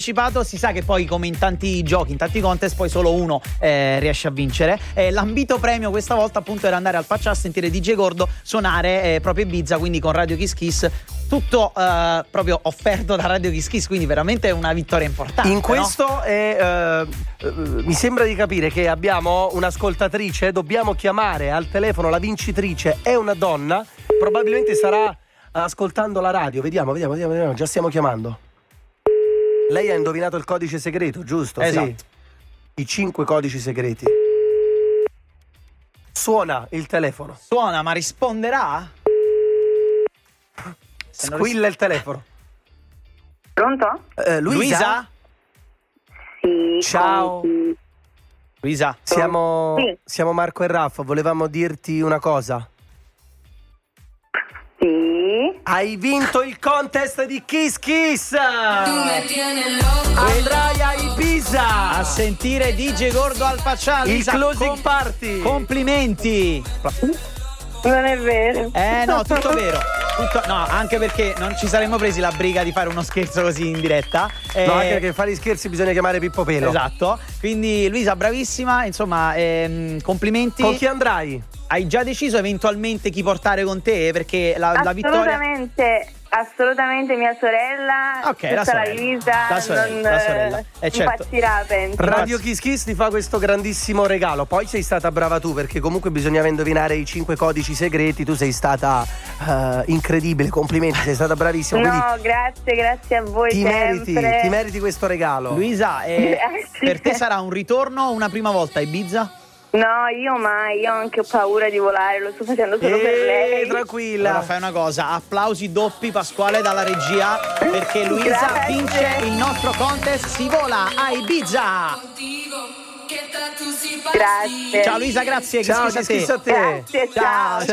partecipato. Si sa che poi, come in tanti giochi, in tanti contest, poi solo uno riesce a vincere. L'ambito premio questa volta appunto era andare al Faccia a sentire DJ Gordo suonare proprio Ibiza, quindi con Radio Kiss Kiss, tutto proprio offerto da Radio Kiss Kiss, quindi veramente una vittoria importante. In questo mi sembra di capire che abbiamo un'ascoltatrice, dobbiamo chiamare al telefono la vincitrice, è una donna, probabilmente starà ascoltando la radio, vediamo, già stiamo chiamando. Lei ha indovinato il codice segreto, giusto? Esatto. Sì. I 5 codici segreti. Suona il telefono. Suona, ma risponderà? Squilla il telefono. Pronto? Luisa? Sì. Ciao. Sì. Luisa? Siamo Sì. Marco e Raffa, volevamo dirti una cosa. Sì. Hai vinto il contest di Kiss Kiss! Vedrai a Ibiza! A sentire DJ Gordo al Faccia. Il Luisa, closing party! complimenti! Non è vero. No, tutto vero. No, anche perché non ci saremmo presi la briga di fare uno scherzo così in diretta. No, anche perché fare gli scherzi bisogna chiamare Pippo Pelo. Esatto. Quindi Luisa, bravissima, insomma, complimenti. Con chi andrai? Hai già deciso eventualmente chi portare con te? Perché la vittoria... Assolutamente mia sorella. Ok, la sarà sorella. divisa. La sorella. Certo. Impazzirà, penso. Radio Kiss Kiss ti fa questo grandissimo regalo. Poi sei stata brava tu, perché comunque bisognava indovinare i 5 codici segreti. Tu sei stata incredibile, complimenti, sei stata bravissima. No, grazie a voi. Ti sempre. meriti questo regalo. Luisa, per te sarà un ritorno o una prima volta a Ibiza? No, io mai, io ho anche paura di volare, lo sto facendo solo per lei. Tranquilla. Allora fai una cosa, applausi doppi Pasquale dalla regia, perché Luisa Grazie. vince il nostro contest, si vola a Ibiza. Grazie. Ciao Luisa, grazie. Ciao, Kiss Kiss a te. a te. Grazie, ciao.